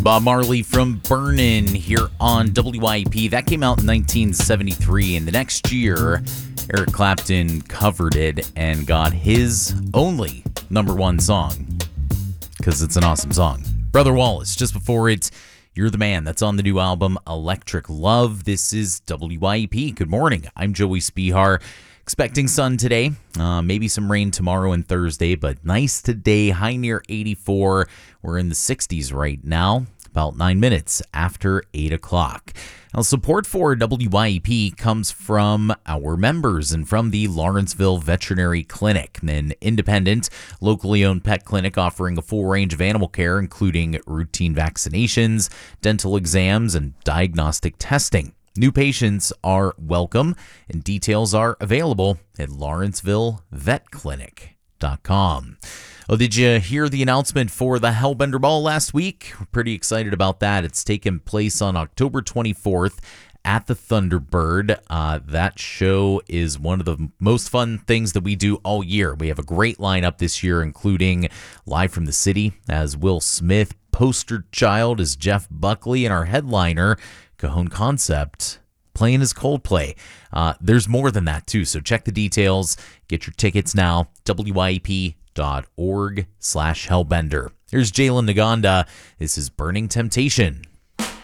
Bob Marley from Burnin' here on WIP. That came out in 1973, and the next year, Eric Clapton covered it and got his only number one song, because it's an awesome song. Brother Wallace, just before it, You're the Man. That's on the new album, Electric Love. This is WIP. Good morning. I'm Joey Spihar. Expecting sun today, maybe some rain tomorrow and Thursday, but nice today, high near 84. We're in the 60s right now, about 9 minutes after 8 o'clock. Now, support for WIP comes from our members and from the Lawrenceville Veterinary Clinic, an independent, locally owned pet clinic offering a full range of animal care, including routine vaccinations, dental exams, and diagnostic testing. New patients are welcome, and details are available at lawrencevillevetclinic.com. Oh, did you hear the announcement for the Hellbender Ball last week? We're pretty excited about that. It's taking place on October 24th at the Thunderbird. That show is one of the most fun things that we do all year. We have a great lineup this year, including Live from the City as Will Smith, Poster Child as Jeff Buckley, and our headliner, Cajon Concept, playing as Coldplay. There's more than that, too, so check the details. Get your tickets now, WIP.org/Hellbender. Here's Jalen Naganda. This is Burning Temptation.